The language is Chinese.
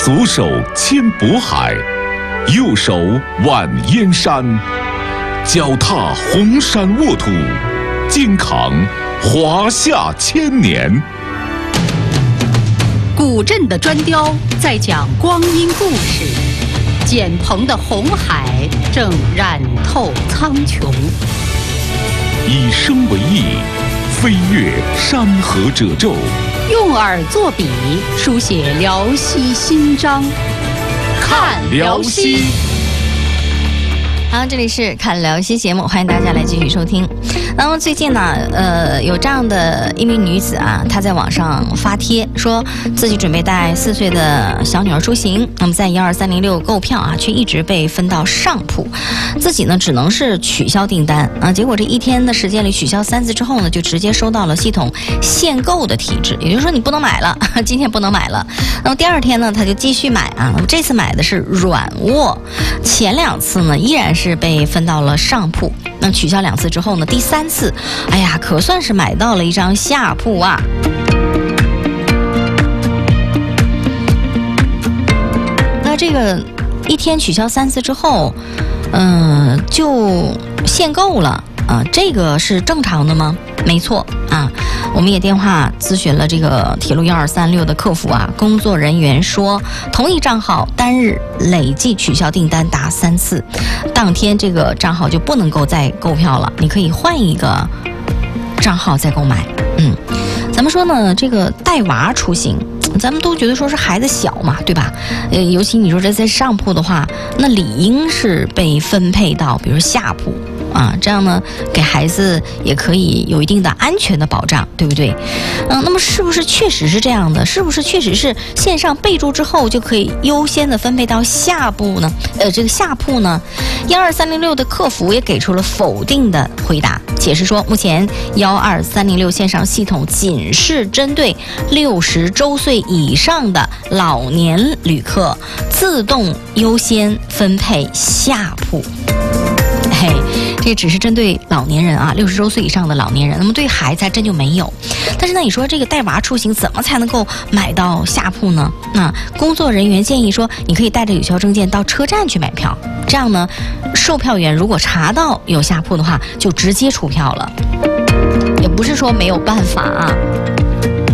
左手牵渤海，右手挽燕山，脚踏红山沃土，肩扛华夏千年。 古镇的砖雕在讲光阴故事，简鹏的红海正染透苍穹。 以声为翼，飞越山河褶皱； 用耳作笔，书写辽西新章。看辽西。 好，这里是看辽西节目，欢迎大家来继续收听。那么最近呢，有这样的一名女子啊，她在网上发帖说自己准备带4岁的小女儿出行，那么在12306购票啊，却一直被分到上铺，自己呢只能是取消订单啊。结果这一天的时间里取消3次之后呢，就直接收到了系统限购的提示，也就是说你不能买了，今天不能买了。那么第二天呢，她就继续买啊，那么这次买的是软卧，前2次呢依然是被分到了上铺。那取消2次之后呢，第3次，哎呀，可算是买到了一张下铺啊。那这个一天取消3次之后，就限购了啊，这个是正常的吗？没错啊，我们也电话咨询了这个铁路1236的客服啊，工作人员说，同一账号单日累计取消订单达3次，当天这个账号就不能够再购票了，你可以换一个账号再购买。咱们说呢，这个带娃出行，咱们都觉得说是孩子小嘛，对吧？尤其你说这在上铺的话，那理应是被分配到比如下铺啊，这样呢给孩子也可以有一定的安全的保障，对不对？那么是不是确实是这样的？是不是确实是线上备注之后就可以优先的分配到下铺呢？这个下铺呢，12306的客服也给出了否定的回答，解释说，目前12306线上系统仅是针对60周岁以上的老年旅客自动优先分配下铺。这只是针对老年人啊，60周岁以上的老年人，那么对孩子还真就没有。但是呢，你说这个带娃出行怎么才能够买到下铺呢？那工作人员建议说，你可以带着有效证件到车站去买票，这样呢，售票员如果查到有下铺的话，就直接出票了。也不是说没有办法啊。